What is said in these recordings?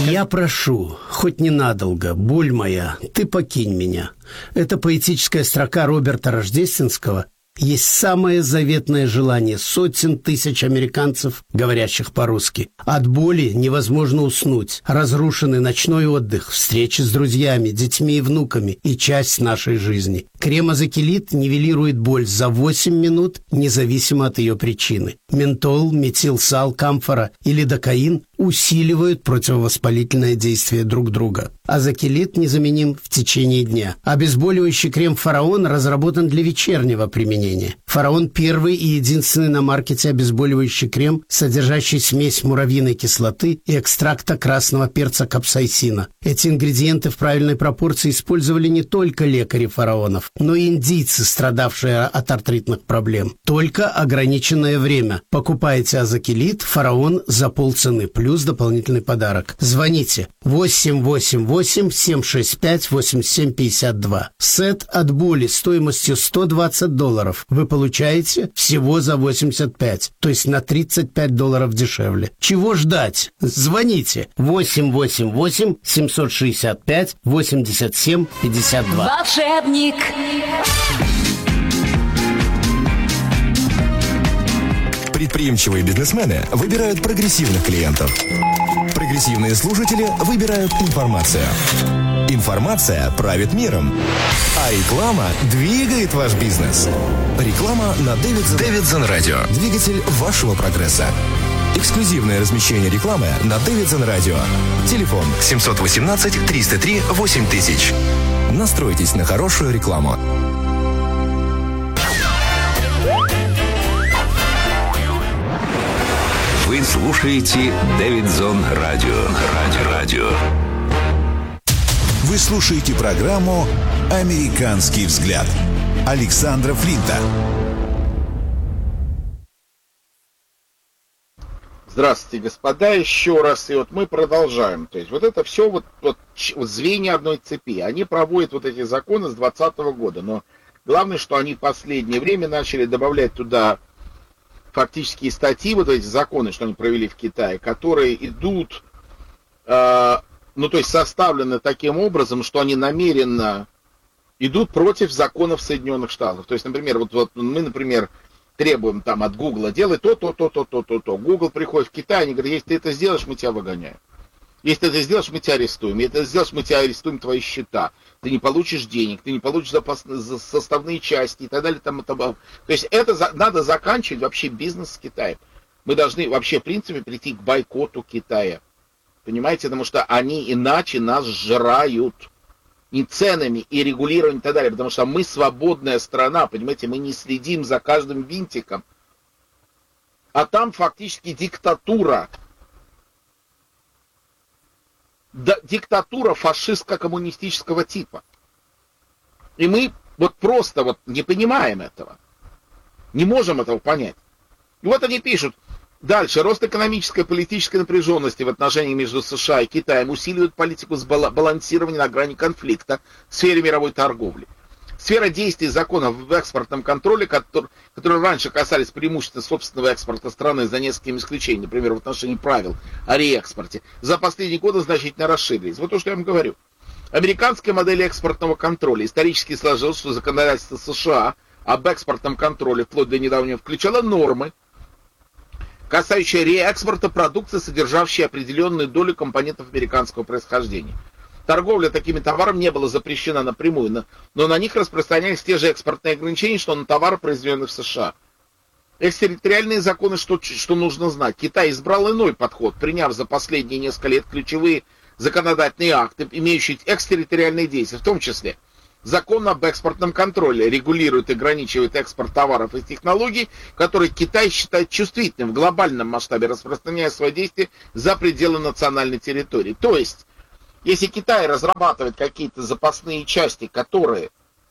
Я прошу, хоть ненадолго, боль моя, ты покинь меня. Это поэтическая строка Роберта Рождественского есть самое заветное желание сотен тысяч американцев, говорящих по-русски. От боли невозможно уснуть. Разрушенный ночной отдых, встречи с друзьями, детьми и внуками и часть нашей жизни. Крем Азокилит нивелирует боль за 8 минут, независимо от ее причины. Ментол, метилсал, камфора и лидокаин усиливают противовоспалительное действие друг друга. Азокилит незаменим в течение дня. Обезболивающий крем «Фараон» разработан для вечернего применения. «Фараон» – первый и единственный на маркете обезболивающий крем, содержащий смесь муравьиной кислоты и экстракта красного перца капсаицина. Эти ингредиенты в правильной пропорции использовали не только лекари фараонов, но и индийцы, страдавшие от артритных проблем. Только ограниченное время. Покупайте Азокилит «Фараон» за полцены, плюс дополнительный подарок. Звоните 888-765-8752. Сет от боли стоимостью $120 вы получаете всего за 85, то есть на $35 дешевле. Чего ждать? Звоните 888-765-8752. Волшебник. Предприимчивые бизнесмены выбирают прогрессивных клиентов. Прогрессивные слушатели выбирают информацию. Информация правит миром, а реклама двигает ваш бизнес. Реклама на Davidson Radio. Двигатель вашего прогресса. Эксклюзивное размещение рекламы на Davidson Radio. Телефон 718-303-8000. Настройтесь на хорошую рекламу. Вы слушаете Davidson Radio. Вы слушаете программу «Американский взгляд» Александра Флинта. Здравствуйте, господа, еще раз. И вот мы продолжаем. То есть вот это все вот звенья одной цепи. Они проводят вот эти законы с 2020 года. Но главное, что они в последнее время начали добавлять туда фактические статьи, вот эти законы, что они провели в Китае, которые идут, то есть составлены таким образом, что они намеренно идут против законов Соединенных Штатов. То есть, например, вот мы, например, требуем там от Гугла делать то. Гугл приходит в Китай, они говорят, если ты это сделаешь, мы тебя выгоняем. Если ты это сделаешь, мы тебя арестуем. Если ты это сделаешь, мы тебя арестуем твои счета. Ты не получишь денег, ты не получишь составные части и так далее. То есть это надо заканчивать вообще бизнес с Китаем. Мы должны вообще, в принципе, прийти к бойкоту Китая. Понимаете? Потому что они иначе нас сжирают. И ценами, и регулированием и так далее. Потому что мы свободная страна, понимаете? Мы не следим за каждым винтиком. А там фактически диктатура. Диктатура фашистско-коммунистического типа. И мы просто не понимаем этого. Не можем этого понять. И вот они пишут. Дальше. Рост экономической и политической напряженности в отношениях между США и Китаем усиливает политику балансирования на грани конфликта в сфере мировой торговли. Сфера действий законов в экспортном контроле, которые раньше касались преимущественно собственного экспорта страны, за несколькими исключениями, например, в отношении правил о реэкспорте, за последние годы значительно расширились. Вот то, что я вам говорю. Американская модель экспортного контроля исторически сложилась, что законодательство США об экспортном контроле вплоть до недавнего включало нормы, касающие реэкспорта продукции, содержащей определенную долю компонентов американского происхождения. Торговля такими товарами не была запрещена напрямую, но на них распространялись те же экспортные ограничения, что на товары, произведенные в США. Экстерриториальные законы, что нужно знать. Китай избрал иной подход, приняв за последние несколько лет ключевые законодательные акты, имеющие экстерриториальные действия, в том числе закон об экспортном контроле регулирует и ограничивает экспорт товаров и технологий, которые Китай считает чувствительным в глобальном масштабе, распространяя свои действия за пределы национальной территории. То есть, если Китай разрабатывает какие-то запасные части, которые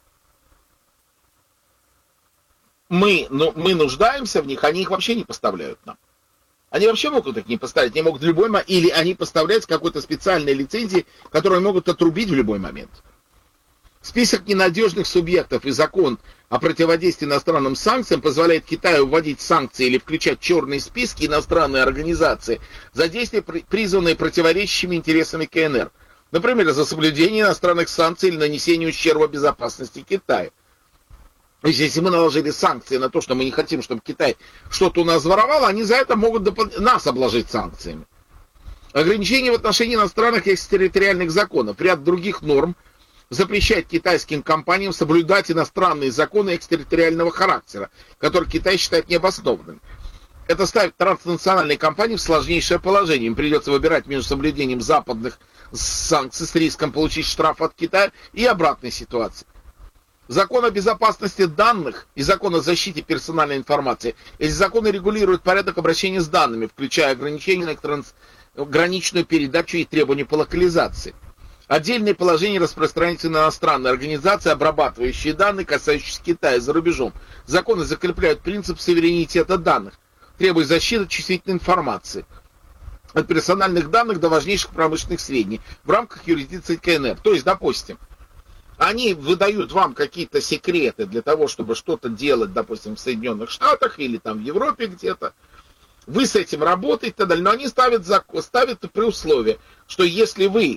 мы нуждаемся в них, они их вообще не поставляют нам. Они вообще могут их не поставить, они могут в любой момент, или они поставляют с какой-то специальной лицензией, которую могут отрубить в любой момент. Список ненадежных субъектов и закон о противодействии иностранным санкциям позволяет Китаю вводить санкции или включать в черные списки иностранные организации за действия, призванные противоречащими интересами КНР. Например, за соблюдение иностранных санкций или нанесение ущерба безопасности Китая. То есть, если мы наложили санкции на то, что мы не хотим, чтобы Китай что-то у нас воровал, они за это могут нас обложить санкциями. Ограничения в отношении иностранных и экстерриториальных законов. Ряд других норм запрещает китайским компаниям соблюдать иностранные законы экстерриториального характера, которые Китай считает необоснованными. Это ставит транснациональные компании в сложнейшее положение. Им придется выбирать между соблюдением западных санкций с риском получить штраф от Китая и обратной ситуации. Закон о безопасности данных и закон о защите персональной информации. Эти законы регулируют порядок обращения с данными, включая ограничения на трансграничную передачу и требования по локализации. Отдельные положения распространяются на иностранные организации, обрабатывающие данные, касающиеся Китая за рубежом. Законы закрепляют принцип суверенитета данных, требуя защиты чувствительной информации, от персональных данных до важнейших промышленных сведений в рамках юрисдикции КНР. То есть, допустим, они выдают вам какие-то секреты для того, чтобы что-то делать, допустим, в Соединенных Штатах или там в Европе где-то. Вы с этим работаете и так далее. Но они ставят при условии, что если вы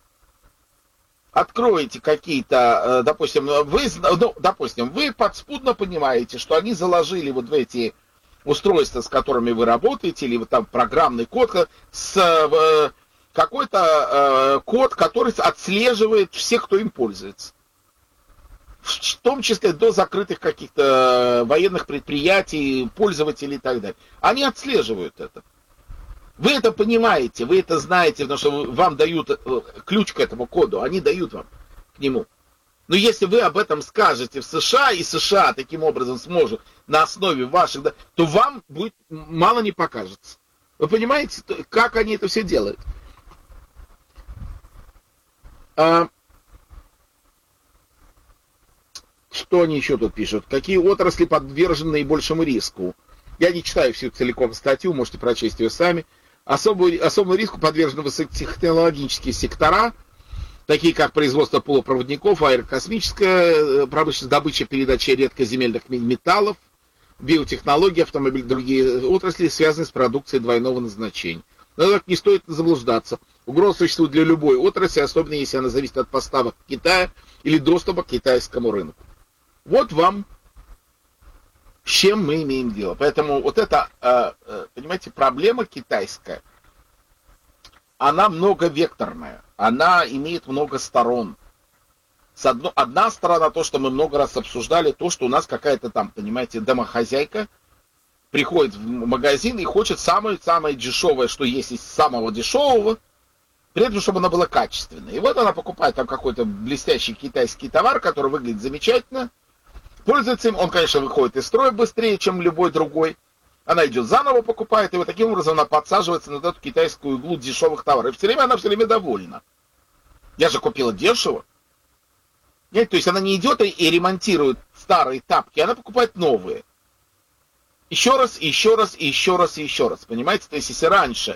откроете какие-то, допустим, вы подспудно понимаете, что они заложили вот в эти устройства, с которыми вы работаете, или вот там программный код, с какой-то код, который отслеживает всех, кто им пользуется. В том числе до закрытых каких-то военных предприятий, пользователей и так далее. Они отслеживают это. Вы это понимаете, вы это знаете, потому что вам дают ключ к этому коду, они дают вам к нему. Но если вы об этом скажете в США, и США таким образом сможет на основе ваших, то вам будет мало не покажется. Вы понимаете, как они это все делают? Что они еще тут пишут? Какие отрасли подвержены наибольшему риску? Я не читаю всю целиком статью, можете прочесть ее сами. Особому риску подвержены высокотехнологические сектора, такие как производство полупроводников, аэрокосмическая промышленность, добыча, передача редкоземельных металлов, биотехнологии, автомобиль, другие отрасли, связанные с продукцией двойного назначения. Но так не стоит заблуждаться. Угроза существует для любой отрасли, особенно если она зависит от поставок Китая или доступа к китайскому рынку. Вот вам с чем мы имеем дело. Поэтому вот эта, понимаете, проблема китайская, она многовекторная, она имеет много сторон. Одна сторона, то, что мы много раз обсуждали, то, что у нас какая-то там, понимаете, домохозяйка приходит в магазин и хочет самое дешевое, что есть из самого дешевого, при этом, чтобы она была качественной. И вот она покупает там какой-то блестящий китайский товар, который выглядит замечательно, пользуется им, он, конечно, выходит из строя быстрее, чем любой другой. Она идет заново, покупает, и вот таким образом она подсаживается на эту китайскую иглу дешевых товаров. И она все время довольна. Я же купила дешево. Нет, то есть она не идет и ремонтирует старые тапки, она покупает новые. Еще раз, еще раз, еще раз, еще раз. Понимаете? То есть если раньше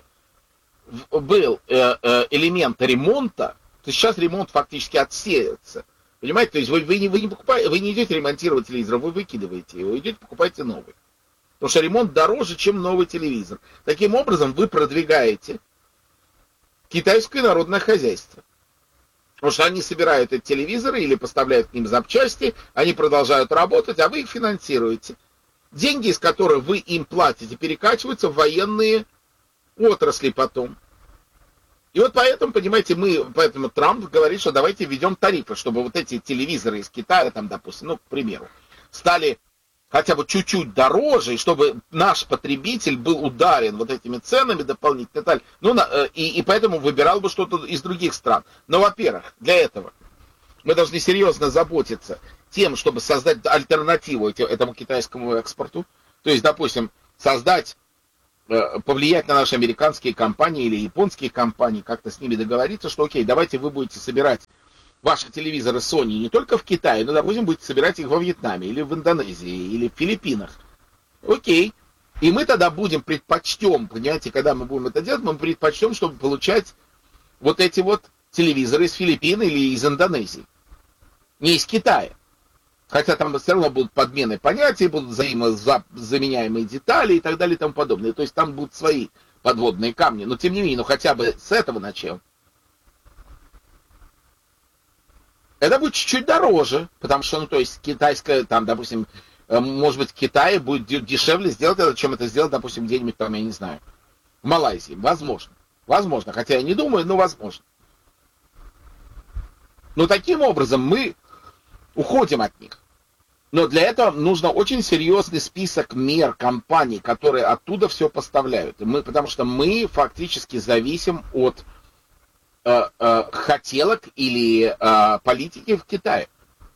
был элемент ремонта, то сейчас ремонт фактически отсеется. Понимаете, то есть вы не покупаете, вы не идете ремонтировать телевизор, вы выкидываете его, идете покупаете новый. Потому что ремонт дороже, чем новый телевизор. Таким образом, вы продвигаете китайское народное хозяйство. Потому что они собирают эти телевизоры или поставляют к ним запчасти, они продолжают работать, а вы их финансируете. Деньги, из которых вы им платите, перекачиваются в военные отрасли потом. И вот поэтому, понимаете, поэтому Трамп говорит, что давайте введем тарифы, чтобы вот эти телевизоры из Китая, там, допустим, ну, к примеру, стали хотя бы чуть-чуть дороже, и чтобы наш потребитель был ударен вот этими ценами дополнительно. Ну, и поэтому выбирал бы что-то из других стран. Но, во-первых, для этого мы должны серьезно заботиться тем, чтобы создать альтернативу этому китайскому экспорту. То есть, допустим, повлиять на наши американские компании или японские компании, как-то с ними договориться, что окей, давайте вы будете собирать ваши телевизоры Sony не только в Китае, но, допустим, будете собирать их во Вьетнаме, или в Индонезии, или в Филиппинах. Окей. И мы тогда предпочтем, понимаете, когда мы будем это делать, мы предпочтем, чтобы получать вот эти вот телевизоры из Филиппин или из Индонезии. не из Китая. Хотя там все равно будут подмены понятий, будут взаимозаменяемые детали и так далее и тому подобное. То есть там будут свои подводные камни. Но тем не менее, хотя бы с этого начнем. Это будет чуть-чуть дороже, потому что, то есть китайская, там, допустим, может быть, в Китае будет дешевле сделать это, чем это сделать, допустим, где-нибудь там, я не знаю, в Малайзии. Возможно. Возможно. Хотя я не думаю, но возможно. Но таким образом мы уходим от них. Но для этого нужно очень серьезный список мер компаний, которые оттуда все поставляют. Потому что мы фактически зависим от хотелок или политики в Китае.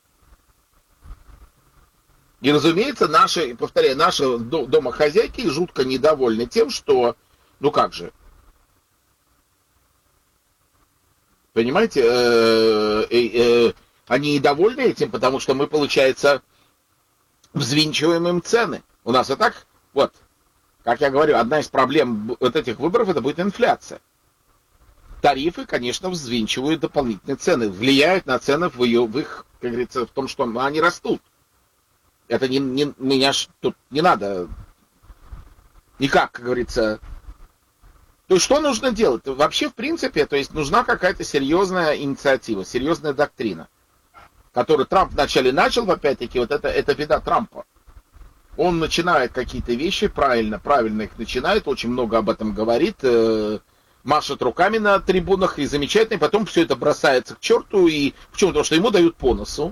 И, разумеется, наши домохозяйки жутко недовольны тем, что, ну как же, понимаете, они недовольны этим, потому что мы, получается, взвинчиваем им цены. У нас и так, вот, как я говорю, одна из проблем вот этих выборов, это будет инфляция. Тарифы, конечно, взвинчивают дополнительные цены, влияют на цены в их, как говорится, в том, что они растут. Это меня тут не надо никак, как говорится. То есть что нужно делать? Вообще, в принципе, то есть нужна какая-то серьезная инициатива, серьезная доктрина, которую Трамп вначале начал, опять-таки, вот это беда Трампа. Он начинает какие-то вещи, правильно их начинает, очень много об этом говорит, машет руками на трибунах и замечательно, и потом все это бросается к черту, и почему? Потому что ему дают по носу.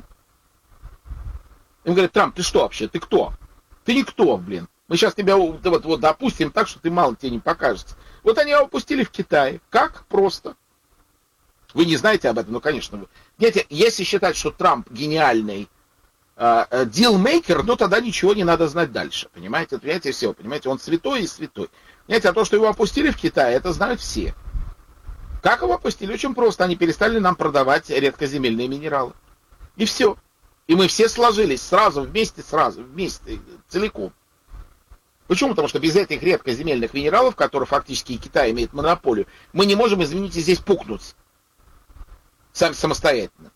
Им говорят: Трамп, ты что вообще, ты кто? Ты никто, блин. Мы сейчас тебя вот допустим так, что ты мало тебе не покажется. Вот они его опустили в Китае. Как? Просто. Вы не знаете об этом? Ну, конечно. Знаете, если считать, что Трамп гениальный дилмейкер, ну, тогда ничего не надо знать дальше. Понимаете? Понимаете, все. Понимаете, он святой и святой. Понимаете, а то, что его опустили в Китае, это знают все. Как его опустили? Очень просто. Они перестали нам продавать редкоземельные минералы. И все. И мы все сложились вместе, целиком. Почему? Потому что без этих редкоземельных минералов, которые фактически и Китай имеет монополию, мы не можем, извините, здесь пукнуть самостоятельно.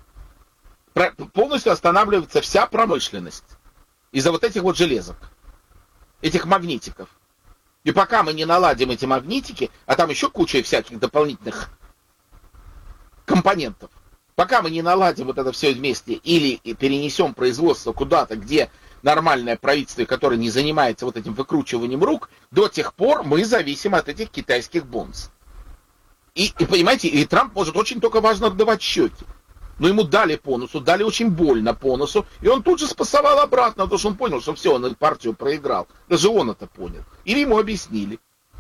Полностью останавливается вся промышленность из-за вот этих вот железок, этих магнитиков. И пока мы не наладим эти магнитики, а там еще куча всяких дополнительных компонентов, пока мы не наладим вот это все вместе или перенесем производство куда-то, где нормальное правительство, которое не занимается вот этим выкручиванием рук, до тех пор мы зависим от этих китайских бонс. И понимаете, и Трамп может очень только важно отдавать щеки. Но ему дали по носу, дали очень больно по носу, и он тут же спасовал обратно, потому что он понял, что все, он партию проиграл. Даже он это понял. Или ему объяснили.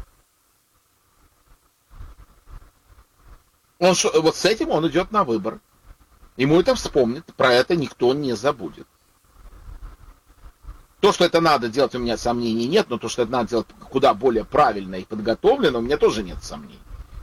Вот с этим он идет на выбор. Ему это вспомнит, про это никто не забудет. То, что это надо делать, у меня сомнений нет, но то, что это надо делать куда более правильно и подготовлено, у меня тоже нет сомнений.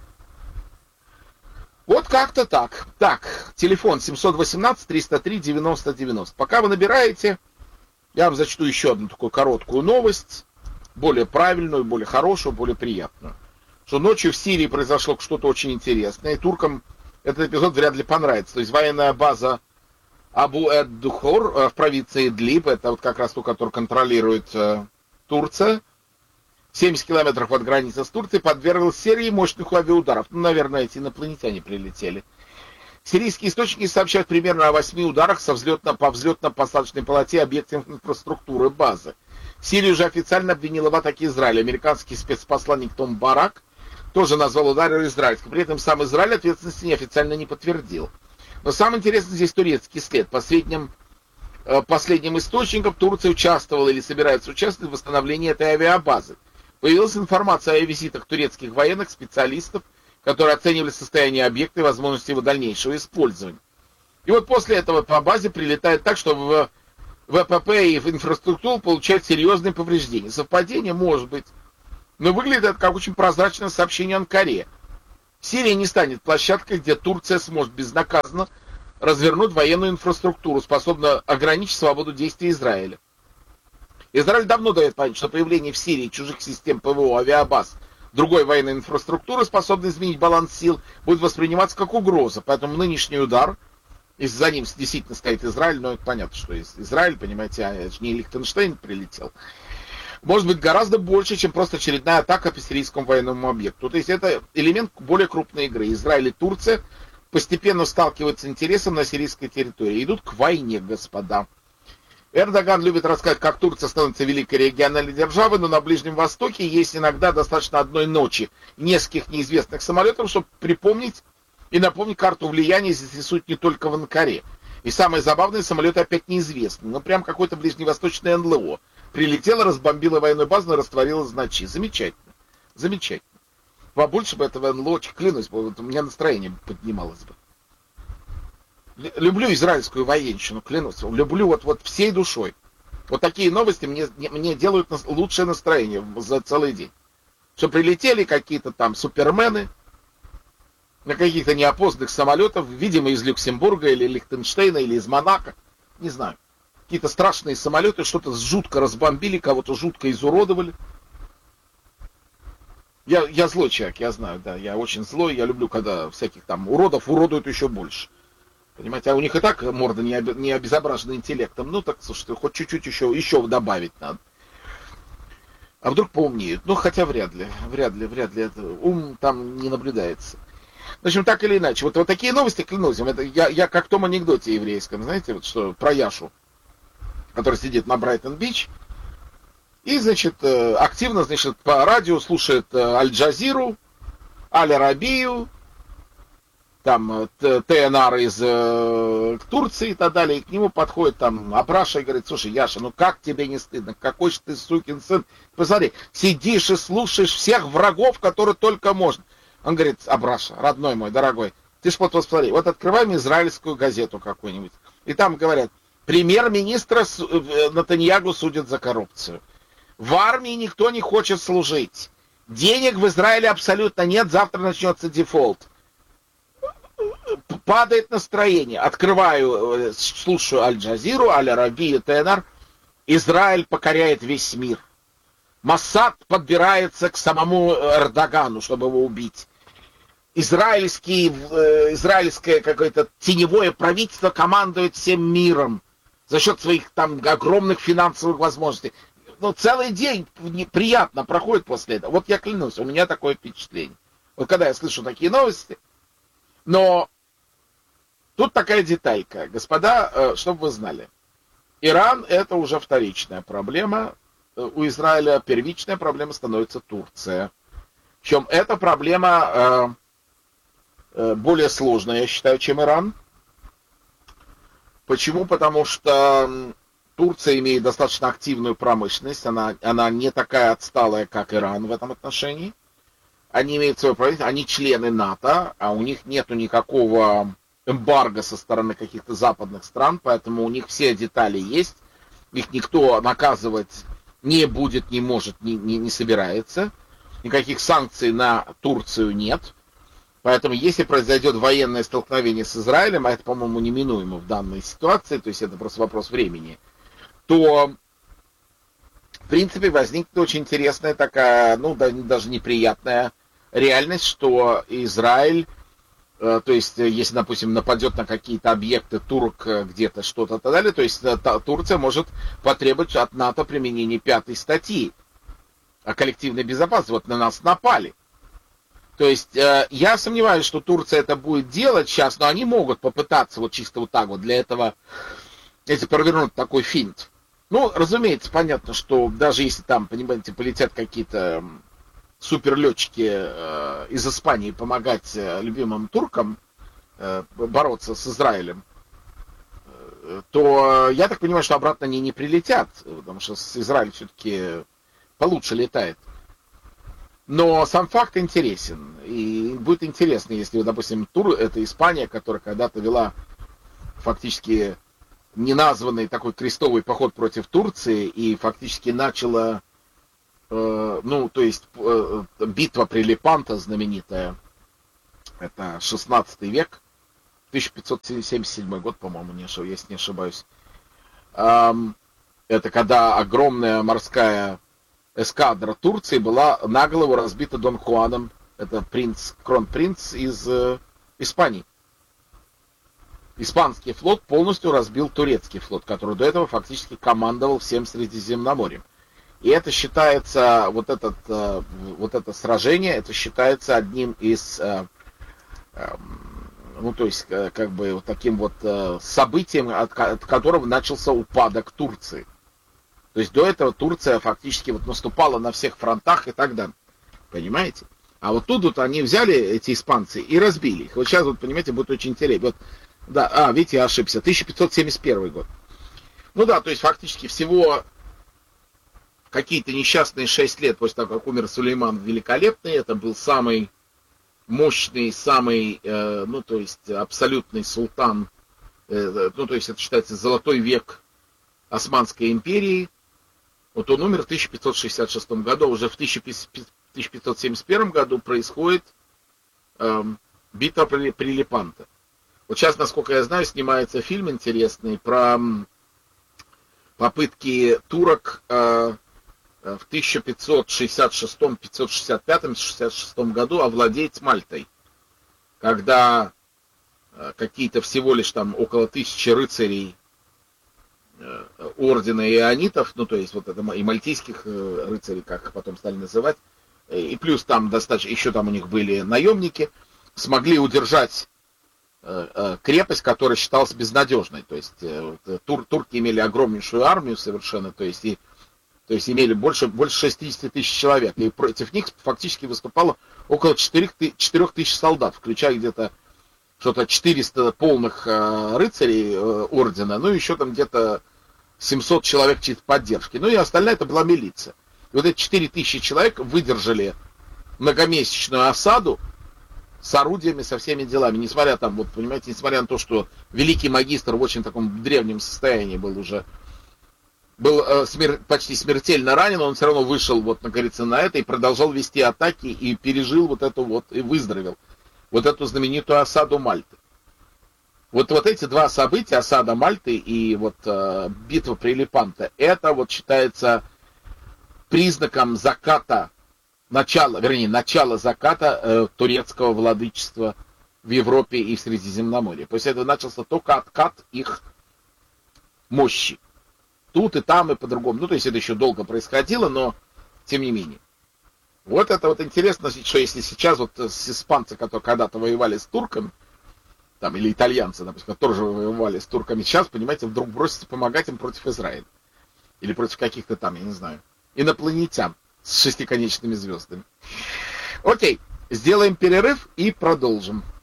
Вот как-то так. Так, телефон 718-303-90-90. Пока вы набираете, я вам зачту еще одну такую короткую новость, более правильную, более хорошую, более приятную. Что ночью в Сирии произошло что-то очень интересное, и туркам этот эпизод вряд ли понравится. То есть военная база Абу-эд-Духор в провинции Идлиб, это вот как раз ту, которую контролирует Турция, 70 километров от границы с Турцией, подверглась серии мощных авиаударов. Ну, наверное, эти инопланетяне прилетели. Сирийские источники сообщают примерно о 8 ударах по взлетно-посадочной полосе объектов инфраструктуры базы. Сирия уже официально обвинила в атаке Израиль. Американский спецпосланник Том Барак тоже назвал удары израильским. При этом сам Израиль ответственности неофициально не подтвердил. Но самое интересное здесь турецкий след. По последним источникам Турция участвовала или собирается участвовать в восстановлении этой авиабазы. Появилась информация о визитах турецких военных специалистов, которые оценивали состояние объекта и возможности его дальнейшего использования. И вот после этого по базе прилетает так, что в ВПП и в инфраструктуру получают серьезные повреждения. Совпадение может быть, но выглядит это как очень прозрачное сообщение Анкаре. Сирия не станет площадкой, где Турция сможет безнаказанно развернуть военную инфраструктуру, способную ограничить свободу действий Израиля. Израиль давно дает понять, что появление в Сирии чужих систем ПВО, авиабаз, другой военной инфраструктуры, способной изменить баланс сил, будет восприниматься как угроза. Поэтому нынешний удар Если за ним действительно стоит Израиль, но это понятно, что Израиль, понимаете, это же не Лихтенштейн прилетел. Может быть гораздо больше, чем просто очередная атака по сирийскому военному объекту. То есть это элемент более крупной игры. Израиль и Турция постепенно сталкиваются с интересом на сирийской территории. Идут к войне, господа. Эрдоган любит рассказать, как Турция становится великой региональной державой, но на Ближнем Востоке есть иногда достаточно одной ночи нескольких неизвестных самолетов, чтобы припомнить и напомнить карту влияния здесь рисуют не только в Анкаре. И самое забавное, самолеты опять неизвестны. Ну, прям какой-то ближневосточный НЛО. Прилетела, разбомбила военную базу и растворилась в ночи. Замечательно. Замечательно. Побольше бы этого НЛО, клянусь, вот у меня настроение поднималось бы. Люблю израильскую военщину, клянусь. Люблю вот всей душой. Вот такие новости мне делают лучшее настроение за целый день. Что прилетели какие-то там супермены на каких-то неопознанных самолетах, видимо, из Люксембурга или Лихтенштейна, или из Монако. Не знаю. Какие-то страшные самолеты, что-то жутко разбомбили, кого-то жутко изуродовали. Я злой человек, я знаю, да. Я очень злой, я люблю, когда всяких там уродов уродуют еще больше. Понимаете, а у них и так морда не обезображена интеллектом. Ну так, слушайте, хоть чуть-чуть еще добавить надо. А вдруг поумнеют? Ну, хотя вряд ли. Ум там не наблюдается. В общем, так или иначе. Вот такие новости, клянусь вам, это я как в том анекдоте еврейском, знаете, вот что про Яшу, который сидит на Брайтон-Бич, и, значит, активно, значит, по радио слушает Аль-Джазиру, Аль-Арабию, там ТНР из Турции и так далее, и к нему подходит там Абраша и говорит: слушай, Яша, ну как тебе не стыдно, какой же ты сукин сын, посмотри, сидишь и слушаешь всех врагов, которые только можно. Он говорит: Абраша, родной мой, дорогой, ты ж вот посмотри, вот открываем израильскую газету какую-нибудь, и там говорят: премьер-министра Нетаньяху судят за коррупцию, в армии никто не хочет служить, денег в Израиле абсолютно нет, завтра начнется дефолт. Падает настроение. Открываю, слушаю Аль-Джазиру, Аль-Арабию, ТНР. Израиль покоряет весь мир. Моссад подбирается к самому Эрдогану, чтобы его убить. Израильское какое-то теневое правительство командует всем миром за счет своих там огромных финансовых возможностей. Ну, целый день приятно проходит после этого. Вот я клянусь, у меня такое впечатление. Вот когда я слышу такие новости. Но тут такая деталька, господа, чтобы вы знали. Иран — это уже вторичная проблема. У Израиля первичная проблема становится Турция. Причем эта проблема более сложная, я считаю, чем Иран. Почему? Потому что Турция имеет достаточно активную промышленность. Она не такая отсталая, как Иран в этом отношении. Они имеют свое правительство, они члены НАТО, а у них нету никакого эмбарго со стороны каких-то западных стран, поэтому у них все детали есть, их никто наказывать не будет, не может, не собирается, никаких санкций на Турцию нет, поэтому если произойдет военное столкновение с Израилем, а это, по-моему, неминуемо в данной ситуации, то есть это просто вопрос времени, то в принципе возникнет очень интересная такая, ну даже неприятная реальность, что Израиль, то есть, если, допустим, нападет на какие-то объекты турок где-то, что-то и так далее, то есть Турция может потребовать от НАТО применения 5 статьи о коллективной безопасности. Вот на нас напали. То есть, я сомневаюсь, что Турция это будет делать сейчас, но они могут попытаться вот чисто вот так вот для этого, если провернуть такой финт. Ну, разумеется, понятно, что даже если там, понимаете, полетят какие-то суперлетчики из Испании помогать любимым туркам бороться с Израилем, то я так понимаю, что обратно они не прилетят, потому что Израиль все-таки получше летает. Но сам факт интересен. И будет интересно, если, допустим, это Испания, которая когда-то вела фактически неназванный такой крестовый поход против Турции и фактически начала, ну, то есть битва при Лепанто знаменитая, это 16 век, 1577 год, по-моему, если не ошибаюсь. Это когда огромная морская эскадра Турции была на голову разбита Дон Хуаном, это кронпринц из Испании. испанский флот полностью разбил турецкий флот, который до этого фактически командовал всем Средиземноморьем. И это считается, вот это сражение, это считается одним из, ну, то есть, как бы, вот таким вот событием, от которого начался упадок Турции. То есть, до этого Турция фактически вот наступала на всех фронтах и так далее. Понимаете? А вот тут вот они взяли, эти испанцы, и разбили их. Вот сейчас, вот, понимаете, будет очень интересно. Вот, да, видите, я ошибся. 1571 год. Ну да, то есть, фактически всего какие-то несчастные 6 лет после того, как умер Сулейман Великолепный, это был самый мощный, самый, ну, то есть, абсолютный султан, ну, то есть, это считается золотой век Османской империи. Вот он умер в 1566 году, уже в 1571 году происходит битва при Лепанто. Вот сейчас, насколько я знаю, снимается фильм интересный про попытки турок в 1566, 565, 66 году овладеть Мальтой, когда какие-то всего лишь там около 1000 рыцарей ордена ионитов, ну то есть вот это и мальтийских рыцарей, как их потом стали называть, и плюс там достаточно, еще там у них были наемники, смогли удержать крепость, которая считалась безнадежной. То есть турки имели огромнейшую армию совершенно, то есть имели больше 60 тысяч человек, и против них фактически выступало около 4 тысяч солдат, включая где-то что-то 400 полных рыцарей ордена, ну и еще там где-то 700 человек чьей-то поддержки. Ну и остальная это была милиция. И вот эти 4000 человек выдержали многомесячную осаду с орудиями, со всеми делами. Несмотря там, вот понимаете, несмотря на то, что великий магистр в очень таком древнем состоянии был почти смертельно ранен, он все равно вышел, вот, как говорится, на это и продолжал вести атаки и пережил вот эту вот, и выздоровел. Вот эту знаменитую осаду Мальты. Вот эти два события, осада Мальты и вот битва при Лепанто, это вот считается признаком заката, начала заката турецкого владычества в Европе и в Средиземноморье. То есть это начался только откат их мощи. Тут и там, и по-другому. Ну, то есть это еще долго происходило, но тем не менее. Вот это вот интересно, что если сейчас вот испанцы, которые когда-то воевали с турками, там, или итальянцы, например, тоже воевали с турками, сейчас, понимаете, вдруг бросятся помогать им против Израиля. Или против каких-то там, я не знаю, инопланетян с шестиконечными звездами. Окей, сделаем перерыв и продолжим.